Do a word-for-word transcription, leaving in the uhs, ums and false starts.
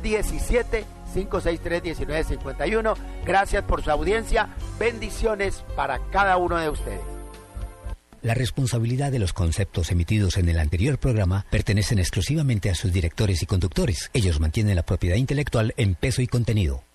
diecisiete, cinco seis tres, diecinueve cincuenta y uno. Gracias por su audiencia. Bendiciones para cada uno de ustedes. La responsabilidad de los conceptos emitidos en el anterior programa pertenecen exclusivamente a sus directores y conductores. Ellos mantienen la propiedad intelectual en peso y contenido.